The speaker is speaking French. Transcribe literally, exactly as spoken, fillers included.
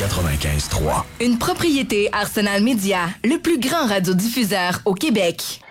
quatre-vingt-quinze trois. Une propriété Arsenal Média, le plus grand radiodiffuseur au Québec.